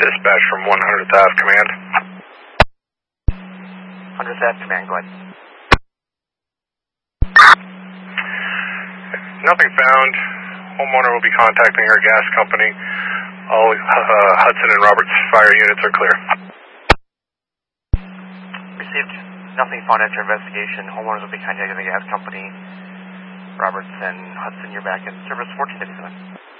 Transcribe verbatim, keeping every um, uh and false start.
Dispatch from one hundredth Ave Command. one hundredth Ave Command, go ahead. Nothing found. Homeowner will be contacting our gas company. All uh, Hudson and Roberts fire units are clear. Received. Nothing found after investigation. Homeowners will be contacting the gas company. Roberts and Hudson, you're back in service fourteen fifty-seven.